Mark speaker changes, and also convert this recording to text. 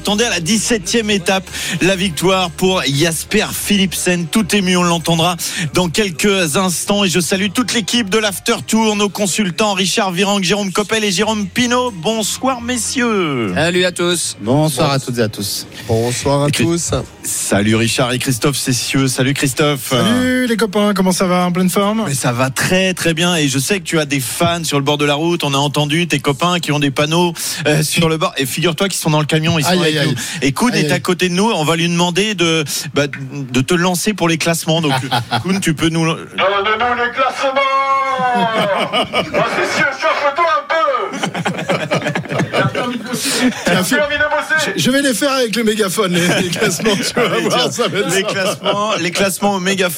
Speaker 1: attendait à la 17e étape. La victoire pour Jasper Philipsen. Tout est mieux, on l'entendra dans quelques instants. Et je salue toute l'équipe de l'After Tour, nos consultants Richard Virang, Jérôme Coppel et Jérôme Pinault. Bonsoir messieurs.
Speaker 2: Salut à tous.
Speaker 3: Bonsoir à toutes et à tous.
Speaker 4: Bonsoir à tous.
Speaker 1: Salut Richard et Christophe Cessieux. Salut Christophe.
Speaker 5: Salut les copains, comment ça va? En pleine forme?
Speaker 1: Mais ça va très très bien et je sais que tu as des fans sur le bord de la route. On a entendu tes copains qui ont des panneaux sur le bord. Et figure-toi qu'ils sont dans le camion. Ils sont avec nous. Et Koun est à côté de nous. On va lui demander de te lancer pour les classements. Donc Koun, tu peux nous...
Speaker 6: Donne-nous les classements. C'est sûr, chauffe-toi un peu.
Speaker 5: Je vais les faire avec le mégaphone, les classements. Tu vas voir, ça va être
Speaker 1: les classements au mégaphone.